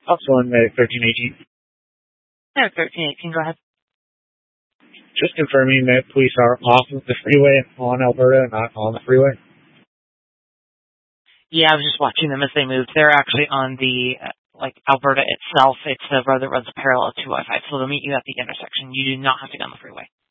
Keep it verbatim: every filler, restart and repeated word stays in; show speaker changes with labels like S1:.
S1: Also on Medic thirteen eighteen.
S2: Medic thirteen eighteen, go ahead.
S1: Just confirming that police are off of the freeway on Alberta, not on the freeway.
S2: Yeah, I was just watching them as they moved. They're actually on the, uh, like, Alberta itself. It's the road that runs parallel to I five, so they'll meet you at the intersection. You do not have to go on the freeway.